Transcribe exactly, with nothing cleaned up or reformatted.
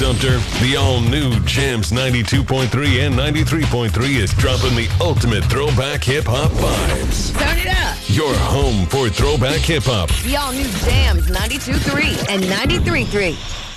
Sumter, the all-new Jams ninety-two point three and ninety-three point three is dropping the ultimate throwback hip-hop vibes. Turn it up. Your home for throwback hip-hop. The all-new Jams ninety-two point three and ninety-three point three.